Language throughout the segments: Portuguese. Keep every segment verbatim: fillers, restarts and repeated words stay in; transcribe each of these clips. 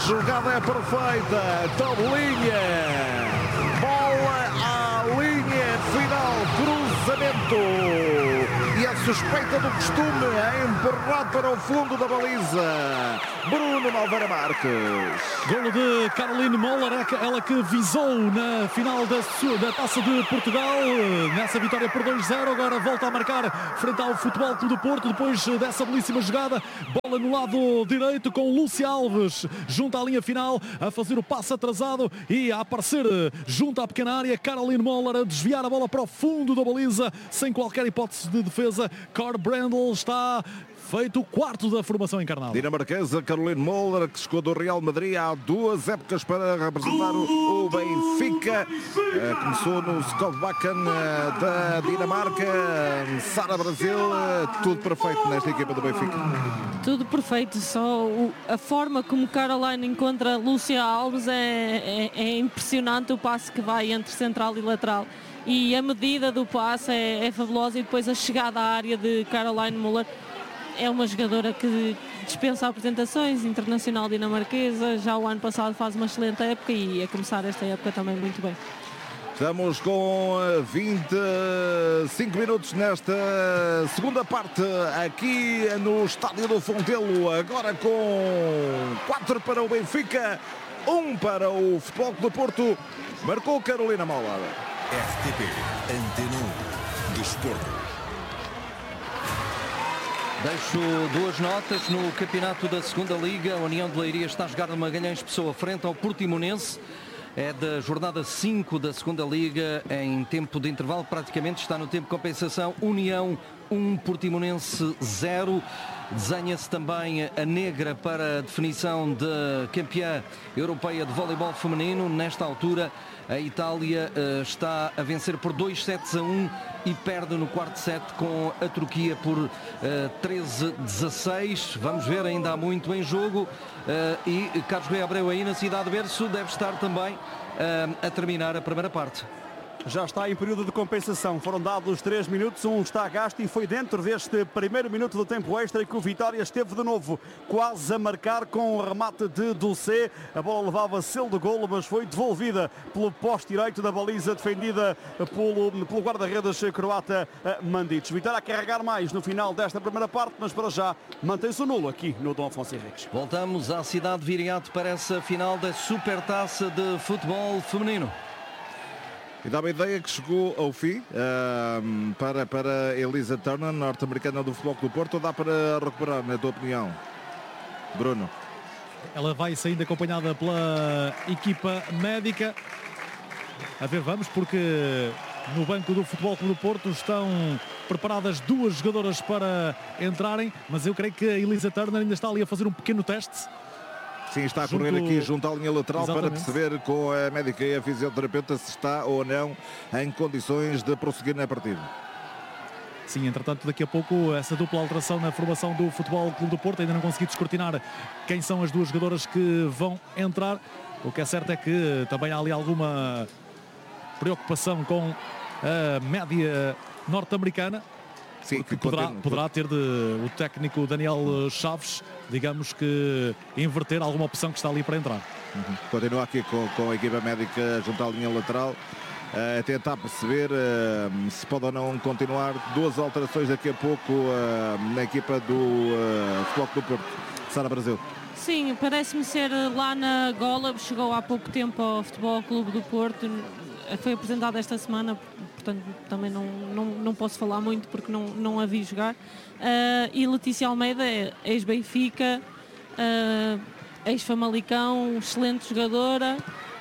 jogada é perfeita, tabelinha, bola à linha final, cruzamento, e a suspeita do costume é empurrar para o fundo da baliza. Bruno Malveira Marques. Golo de Caroline Moller, ela que visou na final da, da Taça de Portugal, nessa vitória por dois a zero, agora volta a marcar frente ao Futebol Clube do Porto, depois dessa belíssima jogada, bola no lado direito com Lúcia Alves, junto à linha final, a fazer o passe atrasado e a aparecer junto à pequena área, Caroline Moller a desviar a bola para o fundo da baliza, sem qualquer hipótese de defesa. Cor Brandl está feito o quarto da formação encarnada. Dinamarquesa Caroline Moller, que chegou do Real Madrid há duas épocas para representar o, o Benfica. Uh, começou no Skovbakken uh, da Dinamarca. Sara Brasil, uh, tudo perfeito nesta equipa do Benfica. Tudo perfeito, só o, a forma como Caroline encontra Lúcia Alves é, é, é impressionante, o passe que vai entre central e lateral. E a medida do passe é, é fabulosa, e depois a chegada à área de Caroline Moller. É uma jogadora que dispensa apresentações, internacional dinamarquesa, já o ano passado faz uma excelente época e a começar esta época também muito bem. Estamos com vinte e cinco minutos nesta segunda parte aqui no Estádio do Fontelo, agora com quatro para o Benfica, um para o Futebol Clube do Porto. Marcou Carolina Moller. R T P Antena um Desporto. Deixo duas notas no campeonato da segunda Liga. A União de Leiria está a jogar no Magalhães Pessoa frente ao Portimonense. É da jornada cinco da segunda Liga, em tempo de intervalo, praticamente está no tempo de compensação. União um, Portimonense zero. Desenha-se também a negra para a definição de campeã europeia de voleibol feminino. Nesta altura, a Itália uh, está a vencer por dois sets a um e perde no quarto set com a Turquia por uh, treze a dezasseis. Vamos ver, ainda há muito em jogo. Uh, e Carlos Rui Abreu aí na cidade de Berço deve estar também uh, a terminar a primeira parte. Já está em período de compensação. Foram dados três minutos, um está a gasto e foi dentro deste primeiro minuto do tempo extra que o Vitória esteve de novo quase a marcar com o remate de Dulce. A bola levava selo de golo, mas foi devolvida pelo poste direito da baliza, defendida pelo, pelo guarda-redes croata Mandic. Vitória a carregar mais no final desta primeira parte, mas para já mantém-se o nulo aqui no Dom Afonso Henriques. Voltamos à cidade de Viriato para essa final da Supertaça de Futebol Feminino. E dá uma ideia que chegou ao fim uh, para, para Elisa Turner, norte-americana do Futebol Clube do Porto. Ou dá para recuperar, na tua opinião, Bruno? Ela vai saindo acompanhada pela equipa médica. A ver, vamos, porque no banco do Futebol Clube do Porto estão preparadas duas jogadoras para entrarem, mas eu creio que a Elisa Turner ainda está ali a fazer um pequeno teste. Sim, está a correr junto... aqui junto à linha lateral. Exatamente. Para perceber com a médica e a fisioterapeuta se está ou não em condições de prosseguir na partida. Sim, entretanto, daqui a pouco essa dupla alteração na formação do Futebol Clube do Porto. Ainda não consegui descortinar quem são as duas jogadoras que vão entrar. O que é certo é que também há ali alguma preocupação com a média norte-americana. Sim, que poderá, poderá ter de, o técnico Daniel Chaves, digamos que, inverter alguma opção que está ali para entrar. Uhum. Continua aqui com, com a equipa médica junto à linha lateral, a tentar perceber uh, se pode ou não continuar. Duas alterações daqui a pouco uh, na equipa do uh, Futebol Clube do Porto. Sara Brasil. Sim, parece-me ser lá na Gola, chegou há pouco tempo ao Futebol Clube do Porto, foi apresentado esta semana, portanto também não, não, não posso falar muito porque não, não a vi jogar. Uh, e Letícia Almeida, ex-Benfica, uh, ex-Famalicão, excelente jogadora.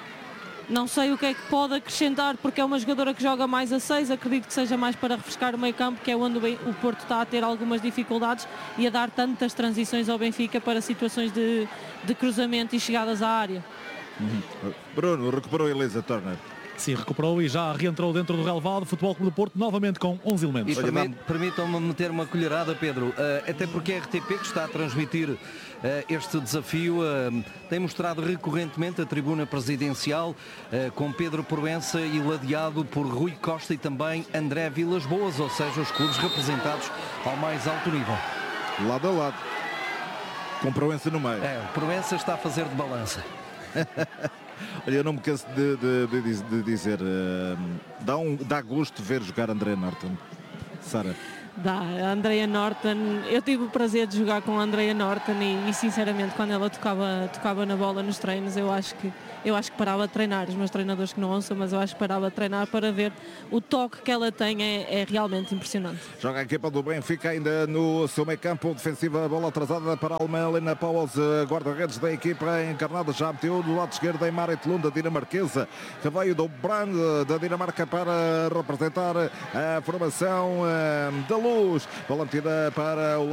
Não sei o que é que pode acrescentar, porque é uma jogadora que joga mais a seis, acredito que seja mais para refrescar o meio campo, que é onde o Porto está a ter algumas dificuldades e a dar tantas transições ao Benfica para situações de, de cruzamento e chegadas à área. Uhum. Bruno, recuperou a Elisa Turner. Sim, recuperou e já reentrou dentro do relevado. Futebol Clube do Porto novamente com onze elementos. E permit, permitam-me meter uma colherada, Pedro, uh, até porque a R T P, que está a transmitir uh, este desafio, uh, tem mostrado recorrentemente a tribuna presidencial uh, com Pedro Proença e ladeado por Rui Costa e também André Vilas Boas, ou seja, os clubes representados ao mais alto nível. Lado a lado. Com Proença no meio. É, o Proença está a fazer de balança. Olha, eu não me canso de, de, de, diz- de dizer, uh, dá, um, dá gosto ver jogar André Norton. Sara. Dá, a Andrea Norton, eu tive o prazer de jogar com a Andrea Norton e, e sinceramente quando ela tocava, tocava na bola nos treinos, eu acho que eu acho que parava de treinar, os meus treinadores que não ouçam, mas eu acho que parava de treinar para ver o toque que ela tem, é, é realmente impressionante. Joga a equipa do Benfica ainda no seu meio campo defensiva, bola atrasada para a alemã Helena Pauls, guarda-redes da equipa encarnada, já meteu do lado esquerdo em Marit Lund, da dinamarquesa, que veio do Brand da Dinamarca para representar a formação eh, da Luz. Bola metida para o